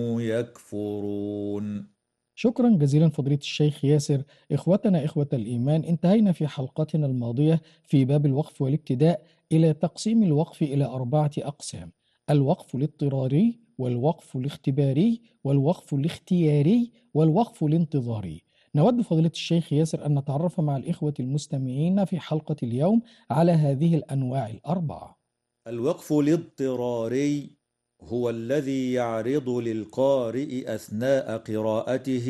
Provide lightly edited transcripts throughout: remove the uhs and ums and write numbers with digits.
يكفرون. شكرا جزيلا فضيلة الشيخ ياسر. إخوتنا إخوة الإيمان، انتهينا في حلقتنا الماضية في باب الوقف والابتداء إلى تقسيم الوقف إلى 4 أقسام: الوقف الاضطراري، والوقف الاختباري، والوقف الاختياري، والوقف الانتظاري. نود فضيلة الشيخ ياسر أن نتعرف مع الإخوة المستمعين في حلقة اليوم على هذه الأنواع ال4. الوقف الاضطراري هو الذي يعرض للقارئ أثناء قراءته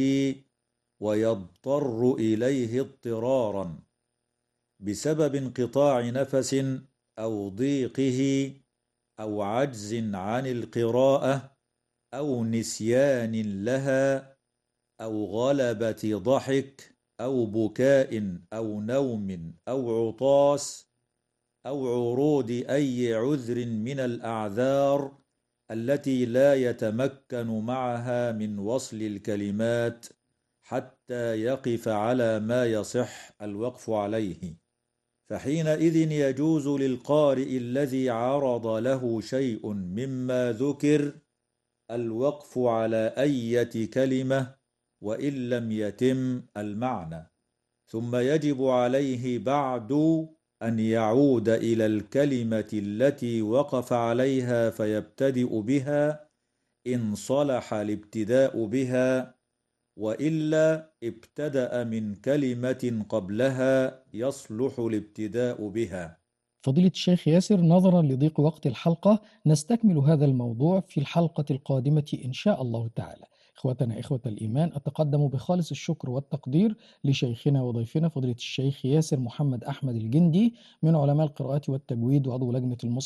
ويضطر إليه اضطرارا بسبب انقطاع نفس أو ضيقه أو عجز عن القراءة أو نسيان لها أو غلبة ضحك أو بكاء أو نوم أو عطاس أو عروض أي عذر من الأعذار التي لا يتمكن معها من وصل الكلمات حتى يقف على ما يصح الوقف عليه. فحينئذ يجوز للقارئ الذي عرض له شيء مما ذكر الوقف على أية كلمة وإن لم يتم المعنى، ثم يجب عليه بعد أن يعود إلى الكلمة التي وقف عليها فيبتدئ بها إن صلح الابتداء بها، وإلا ابتدأ من كلمة قبلها يصلح الابتداء بها. فضيلة الشيخ ياسر، نظرا لضيق وقت الحلقة نستكمل هذا الموضوع في الحلقة القادمة إن شاء الله تعالى. إخوتنا إخوة الإيمان، أتقدم بخالص الشكر والتقدير لشيخنا وضيفنا فضيلة الشيخ ياسر محمد أحمد الجندي من علماء القراءات والتجويد وعضو لجنة المصحف